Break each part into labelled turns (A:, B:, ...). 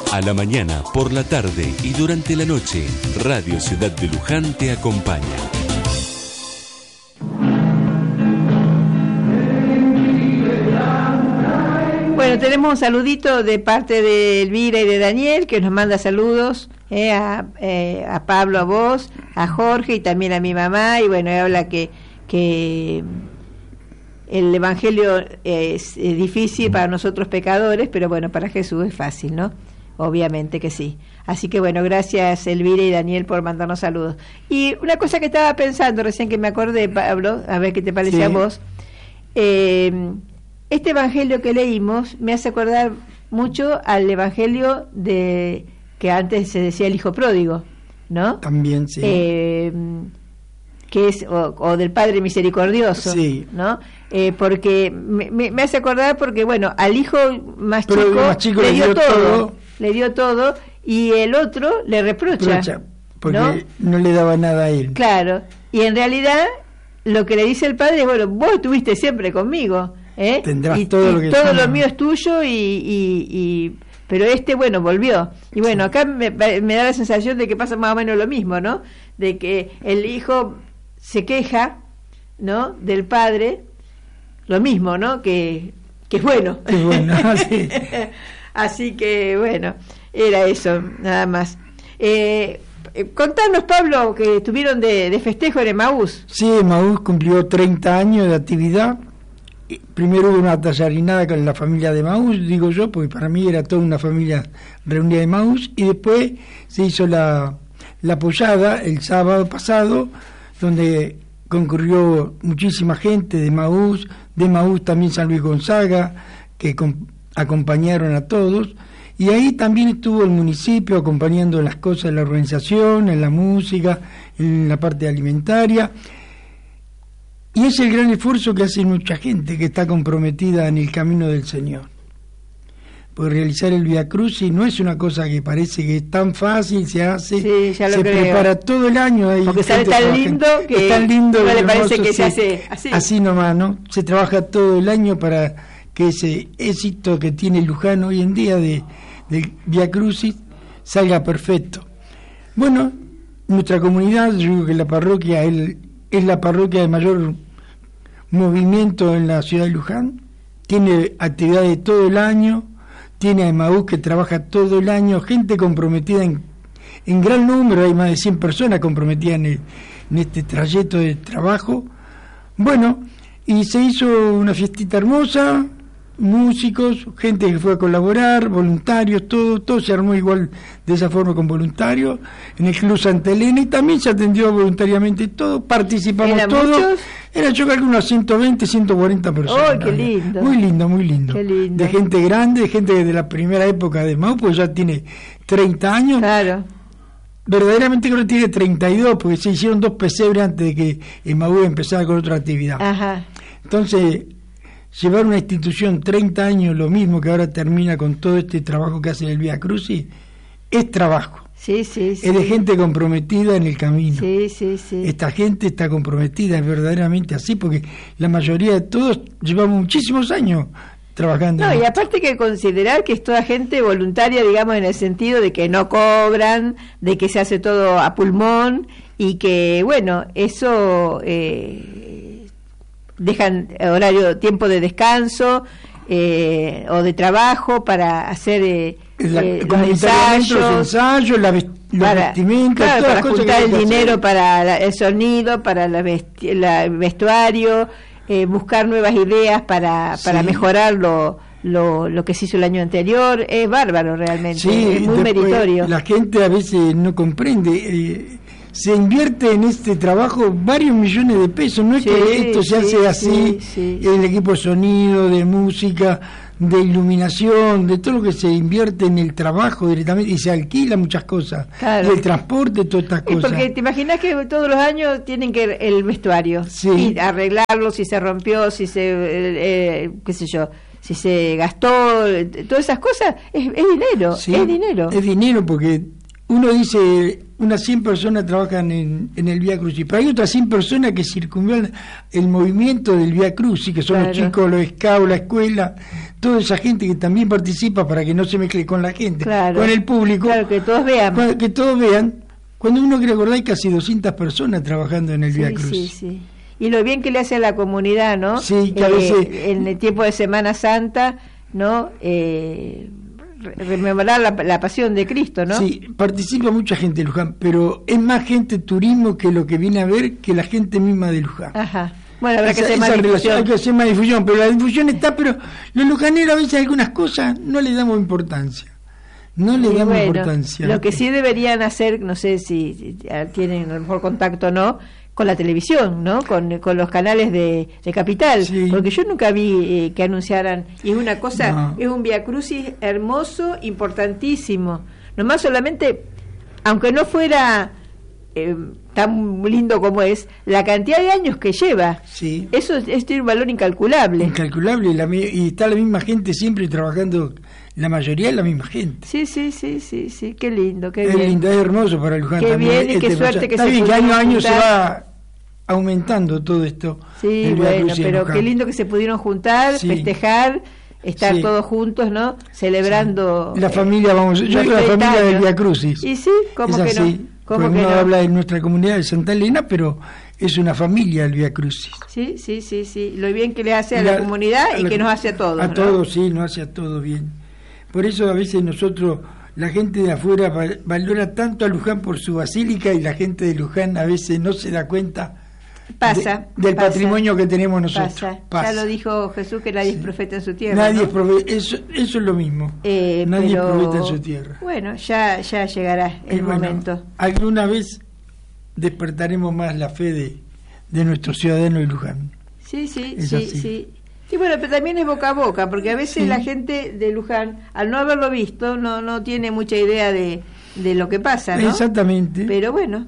A: A la mañana, por la tarde y durante la noche, Radio Ciudad de Luján te acompaña.
B: Bueno, tenemos un saludito de parte de Elvira y de Daniel, que nos manda saludos a Pablo, a vos, a Jorge y también a mi mamá. Y bueno, habla que el Evangelio es difícil para nosotros pecadores, pero bueno, para Jesús es fácil, ¿no? Obviamente que sí. Así que bueno, gracias Elvira y Daniel por mandarnos saludos. Y una cosa que estaba pensando recién que me acordé, Pablo, a ver qué te parece a vos. Este Evangelio que leímos me hace acordar mucho al Evangelio de que antes se decía el hijo pródigo, ¿no?
C: También, sí.
B: Que es o del Padre Misericordioso, sí, ¿no? Porque me hace acordar porque bueno, al hijo más chico le dio todo y el otro le reprocha
C: porque no le daba nada a él.
B: Claro, y en realidad lo que le dice el padre es, bueno, vos estuviste siempre conmigo,
C: tendrás
B: y
C: todo lo que
B: todo lo mío es tuyo y pero bueno, volvió. Y bueno, acá me da la sensación de que pasa más o menos lo mismo, ¿no? De que el hijo se queja, ¿no? Del padre, lo mismo, ¿no? Que es bueno.
C: Es bueno, sí.
B: Así que, bueno, era eso, nada más. Contanos, Pablo, que estuvieron de festejo en Emaús.
C: Sí, Emaús cumplió 30 años de actividad. Primero hubo una tallarinada con la familia de Emaús, digo yo, porque para mí era toda una familia reunida de Emaús, y después se hizo la pollada el sábado pasado, donde concurrió muchísima gente de Emaús también San Luis Gonzaga, que acompañaron a todos, y ahí también estuvo el municipio acompañando las cosas de la organización, en la música, en la parte alimentaria. Y es el gran esfuerzo que hace mucha gente que está comprometida en el camino del Señor. Porque realizar el Vía Crucis no es una cosa que parece que es tan fácil, se hace,
B: sí, ya lo
C: se
B: creo.
C: Prepara todo el año. Ahí
B: porque sale tan lindo que
C: tan lindo,
B: no le parece
C: hermoso,
B: que se hace así.
C: Así nomás, ¿no? Se trabaja todo el año para que ese éxito que tiene Luján hoy en día del Vía Crucis salga perfecto. Bueno, nuestra comunidad, yo digo que la parroquia es la parroquia de mayor movimiento en la ciudad de Luján, tiene actividades todo el año, tiene a Emaús que trabaja todo el año, gente comprometida en gran número, hay más de 100 personas comprometidas en este trayecto de trabajo. Bueno, y se hizo una fiestita hermosa, músicos, gente que fue a colaborar, voluntarios, todo se armó igual de esa forma con voluntarios en el Club Santa Elena, y también se atendió voluntariamente todo, participamos todos. Era yo creo que unas 120, 140 personas.
B: ¡Oh, qué lindo!
C: Muy lindo, muy lindo.
B: Qué lindo.
C: De gente grande, de gente de la primera época de Emaús, pues ya tiene 30 años.
B: Claro.
C: Verdaderamente creo que tiene 32, porque se hicieron 2 pesebres antes de que Emaús empezara con otra actividad.
B: Ajá.
C: Entonces, llevar una institución 30 años, lo mismo que ahora termina con todo este trabajo que hace en el Vía Crucis, es trabajo.
B: Sí, sí, sí.
C: Es de gente comprometida en el camino.
B: Sí, sí, sí.
C: Esta gente está comprometida, es verdaderamente así, porque la mayoría de todos llevamos muchísimos años trabajando.
B: No, y aparte hay que considerar que es toda gente voluntaria, digamos, en el sentido de que no cobran, de que se hace todo a pulmón, y que, bueno, eso dejan tiempo de descanso o de trabajo para hacer los ensayos, los vestimentas, claro, para juntar el dinero para el sonido, para el vestuario, buscar nuevas ideas para mejorar lo que se hizo el año anterior. Es bárbaro realmente, es muy meritorio.
C: La gente a veces no comprende, se invierte en este trabajo varios millones de pesos, no es que esto se hace así, el equipo de sonido, de música, de iluminación, de todo lo que se invierte en el trabajo directamente, y se alquila muchas cosas, claro. Y el transporte, todas estas cosas.
B: Porque te imaginas que todos los años tienen que el vestuario, y arreglarlo, si se rompió, si se, qué sé yo, si se gastó, todas esas cosas, es dinero, es dinero.
C: Es dinero porque uno dice, unas 100 personas trabajan en el Vía Crucis, pero hay otras 100 personas que circunvalan el movimiento del Vía Crucis, que son los chicos, los scouts, la escuela, toda esa gente que también participa para que no se mezcle con la gente, con el público.
B: Claro, que todos vean.
C: Que todos vean. Cuando uno quiere acordar, hay casi 200 personas trabajando en el Vía Crucis.
B: Sí. Y lo bien que le hace a la comunidad, ¿no?
C: Sí, que a veces...
B: En el tiempo de Semana Santa, ¿no? Rememorar la pasión de Cristo, ¿no?
C: Sí, participa mucha gente de Luján, pero es más gente turismo que lo que viene a ver que la gente misma de Luján.
B: Ajá. Bueno, habrá que hacer más difusión.
C: Hay que hacer más difusión, pero la difusión está, pero los lujaneros a veces algunas cosas no le damos importancia. Importancia.
B: Lo que sí deberían hacer, no sé si tienen a lo mejor contacto o no, con la televisión, ¿no? Con los canales de Capital, porque yo nunca vi que anunciaran, y es una cosa, es un Vía Crucis hermoso, importantísimo, nomás solamente, aunque no fuera tan lindo como es, la cantidad de años que lleva, eso tiene un valor incalculable,
C: y está la misma gente siempre trabajando, la mayoría es la misma gente.
B: Sí, qué lindo, qué
C: bien. Es lindo, es hermoso para Luján
B: también. Qué bien y qué suerte que
C: está bien que año a año se va aumentando todo esto.
B: Sí, bueno, pero qué lindo que se pudieron juntar, festejar, estar todos juntos, ¿no? Celebrando.
C: La familia, yo soy la familia del Vía Crucis.
B: Y sí, ¿cómo que no?
C: ¿Cómo que no? Habla de nuestra comunidad de Santa Elena, pero es una familia el Vía Crucis.
B: Sí. Lo bien que le hace a la comunidad y que nos hace a todos.
C: A todos, sí, nos hace a todos bien. Por eso a veces nosotros, la gente de afuera valora tanto a Luján por su basílica, y la gente de Luján a veces no se da cuenta del patrimonio que tenemos nosotros.
B: Ya lo dijo Jesús, que nadie es profeta en su tierra.
C: Nadie es profeta, eso es lo mismo. Nadie es profeta en su tierra.
B: Bueno, ya llegará el momento.
C: Alguna vez despertaremos más la fe de nuestros ciudadanos de Luján.
B: Sí. Y bueno, pero también es boca a boca, porque a veces la gente de Luján, al no haberlo visto, no tiene mucha idea de lo que pasa, ¿no?
C: Exactamente.
B: Pero bueno,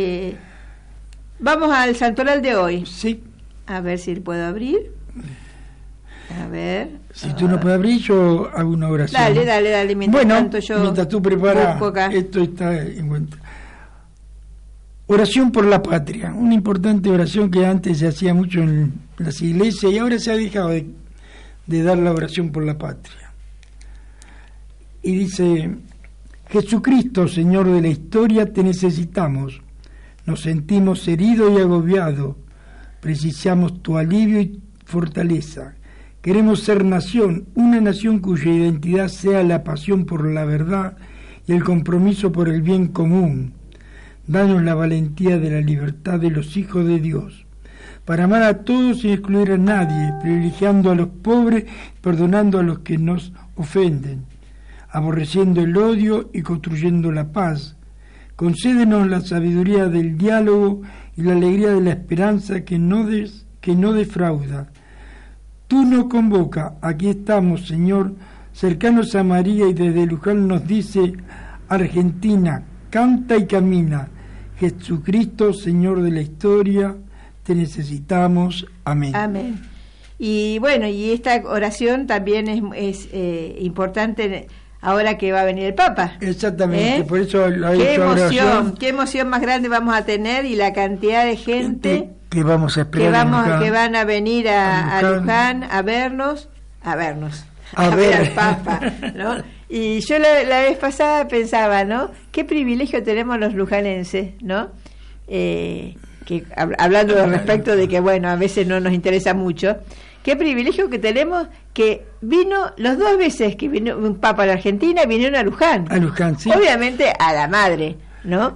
B: vamos al santoral de hoy.
C: Sí.
B: A ver si puedo abrir. A ver.
C: Si tú no puedes abrir, yo hago una oración.
B: Dale.
C: Mientras tú preparas, esto está en cuenta. Oración por la patria, una importante oración que antes se hacía mucho en las iglesias y ahora se ha dejado de dar la oración por la patria. Y dice: Jesucristo, Señor de la historia, te necesitamos. Nos sentimos heridos y agobiados. Precisamos tu alivio y fortaleza. Queremos ser nación, una nación cuya identidad sea la pasión por la verdad y el compromiso por el bien común. Danos la valentía de la libertad de los hijos de Dios, para amar a todos sin excluir a nadie, privilegiando a los pobres, perdonando a los que nos ofenden, aborreciendo el odio y construyendo la paz. Concédenos la sabiduría del diálogo y la alegría de la esperanza que no defrauda. Tú nos convoca, aquí estamos, Señor, cercanos a María, y desde Luján nos dice: Argentina, canta y camina. Jesucristo, Señor de la historia, te necesitamos. Amén.
B: Amén. Y bueno, y esta oración también es importante ahora que va a venir el Papa.
C: Exactamente, por eso lo he
B: hecho oración. Qué emoción más grande vamos a tener, y la cantidad de gente
C: que vamos a esperar
B: que van a venir a Luján a vernos, a ver al Papa, ¿no? Y yo la vez pasada pensaba, ¿no? Qué privilegio tenemos los lujanenses, ¿no? Que hablando respecto de que, bueno, a veces no nos interesa mucho. Qué privilegio que tenemos, que vino las 2 veces que vino un Papa a la Argentina, vinieron a Luján.
C: A Luján, sí.
B: Obviamente a la madre, ¿no?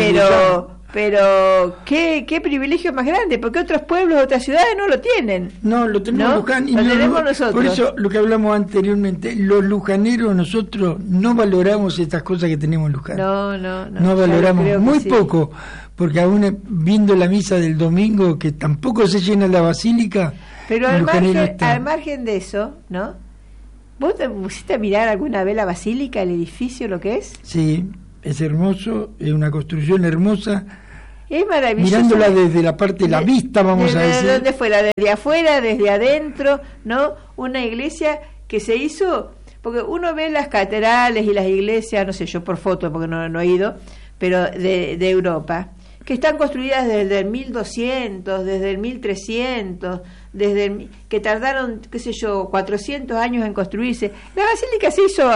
B: Pero qué privilegio más grande, porque otros pueblos, otras ciudades no lo tienen.
C: No, lo tenemos Luján, y
B: lo tenemos nosotros.
C: Por eso lo que hablamos anteriormente, los lujaneros nosotros no valoramos estas cosas que tenemos en Luján. No valoramos muy poco, porque aún viendo la misa del domingo, que tampoco se llena la basílica.
B: Pero al margen de eso, ¿no? ¿Vos te pusiste a mirar alguna vez la basílica, el edificio, lo que es?
C: Sí. Es hermoso, es una construcción hermosa.
B: Es maravilloso.
C: Mirándola desde la parte de la vista, vamos a decir.
B: Donde fuera, desde afuera, desde adentro, ¿no? Una iglesia que se hizo, porque uno ve las catedrales y las iglesias, no sé, yo por foto, porque no he ido, pero de Europa, que están construidas desde el 1200, desde el 1300, que tardaron, 400 años en construirse. La basílica se hizo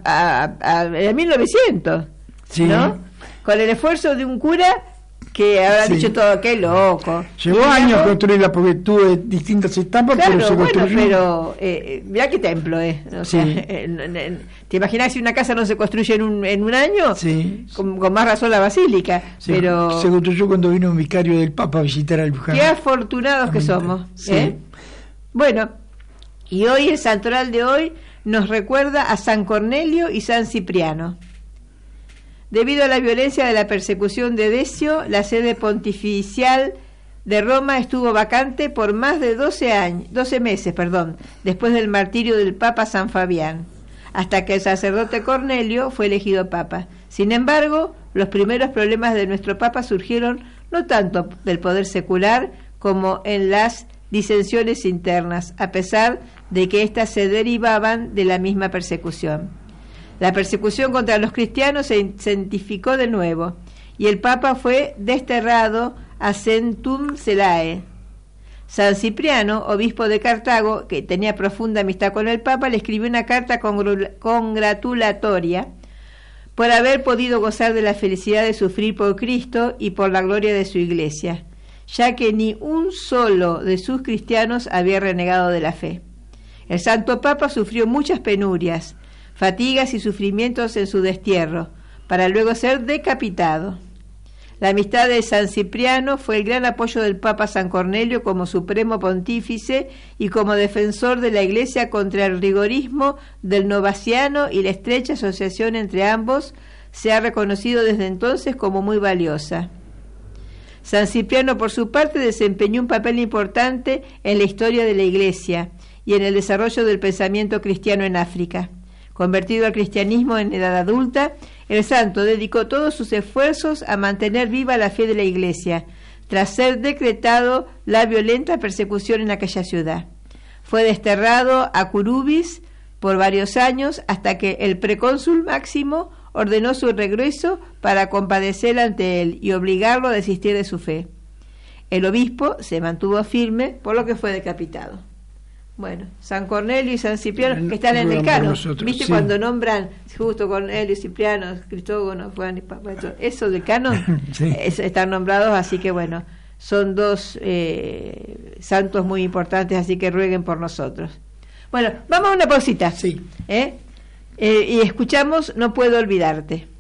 B: en 1900, sí, ¿no? Con el esfuerzo de un cura que habrá dicho todo, qué loco.
C: Llevó años construirla porque tuvo distintas etapas,
B: claro,
C: pero se construyó.
B: Pero mirá qué templo es. O sea, ¿te imaginas si una casa no se construye en un año?
C: Sí.
B: Con más razón la basílica. Pero
C: se construyó cuando vino un vicario del Papa a visitar a Luján.
B: Qué afortunados que somos. Sí. Bueno, y hoy el santoral de hoy nos recuerda a San Cornelio y San Cipriano. Debido a la violencia de la persecución de Decio, la sede pontificial de Roma estuvo vacante por más de 12 meses, después del martirio del Papa San Fabián, hasta que el sacerdote Cornelio fue elegido Papa. Sin embargo, los primeros problemas de nuestro Papa surgieron no tanto del poder secular como en las disensiones internas, a pesar de que éstas se derivaban de la misma persecución. La persecución contra los cristianos se intensificó de nuevo y el Papa fue desterrado a Centum Celae. San Cipriano, obispo de Cartago, que tenía profunda amistad con el Papa, le escribió una carta congratulatoria por haber podido gozar de la felicidad de sufrir por Cristo y por la gloria de su Iglesia, ya que ni un solo de sus cristianos había renegado de la fe. El Santo Papa sufrió muchas penurias, fatigas y sufrimientos en su destierro, para luego ser decapitado. La amistad de San Cipriano fue el gran apoyo del Papa San Cornelio como supremo pontífice y como defensor de la Iglesia contra el rigorismo del novaciano, y la estrecha asociación entre ambos se ha reconocido desde entonces como muy valiosa. San Cipriano, por su parte, desempeñó un papel importante en la historia de la Iglesia y en el desarrollo del pensamiento cristiano en África. Convertido al cristianismo en edad adulta, el santo dedicó todos sus esfuerzos a mantener viva la fe de la Iglesia, tras ser decretado la violenta persecución en aquella ciudad. Fue desterrado a Curubis por varios años hasta que el precónsul Máximo ordenó su regreso para compadecer ante él y obligarlo a desistir de su fe. El obispo se mantuvo firme, por lo que fue decapitado. Bueno, San Cornelio y San Cipriano, que están en el canon. ¿Viste cuando nombran justo Cornelio, Cipriano, Cristógono, Juan y Papa? Eso del canon, sí, están nombrados, así que bueno, son dos santos muy importantes, así que rueguen por nosotros. Bueno, vamos a una pausita.
C: Sí.
B: Y escuchamos No puedo olvidarte.